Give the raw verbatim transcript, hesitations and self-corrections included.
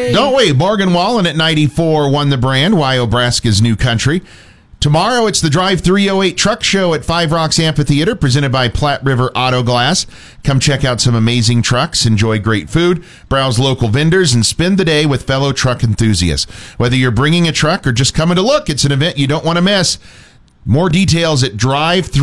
we? Don't we? Morgan Wallen at ninety-four won the brand, Wyobraska's New Country. Tomorrow, it's the Drive three oh eight Truck Show at Five Rocks Amphitheater, presented by Platte River Auto Glass. Come check out some amazing trucks, enjoy great food, browse local vendors, and spend the day with fellow truck enthusiasts. Whether you're bringing a truck or just coming to look, it's an event you don't want to miss. More details at drive